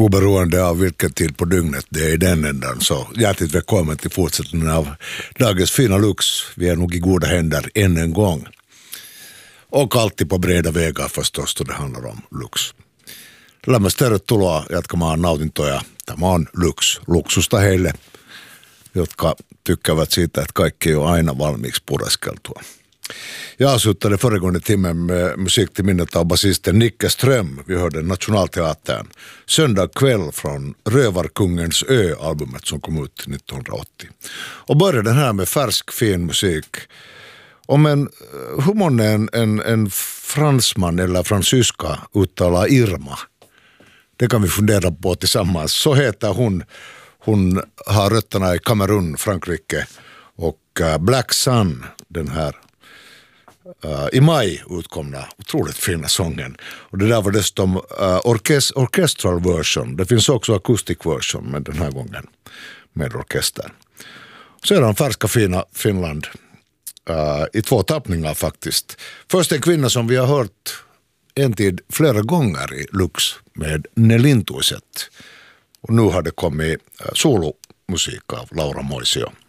oberoende av vilken tid på dygnet det är i den ändan. Så hjärtligt välkommen till fortsättningen av dagens fina Lux. Vi är nog i goda händer än en gång. Och alltid på breda vägar förstås då det handlar om Lux. Lämmäs tervetuloa jatkamaan nautintoja. Tämä on Lux, luksusta heille, jotka tykkäävät siitä, että kaikki ei ole aina valmiiksi pureskeltua. Jag avslutade föregående timmen med musik till minnet av basisten Nicke Ström. Vi hörde Nationalteatern. Söndag kväll från Rövarkungens ö-albumet som kom ut 1980. Och började den här med färsk fin musik. Om hur många en fransman eller fransyska uttalar Irma? Det kan vi fundera på tillsammans. Så heter hon. Hon har rötterna i Kamerun, Frankrike. Och Black Sun, den här i maj utkomna otroligt fina sången. Och det där var dessutom orchestral version. Det finns också acoustic version, men den här gången med orkester. Så är den färska fina Finland i 2 tappningar faktiskt. Först en kvinna som vi har hört en tid flera gånger i Lux med Nelintuiset. Och nu har det kommit solomusik av Laura Moisio.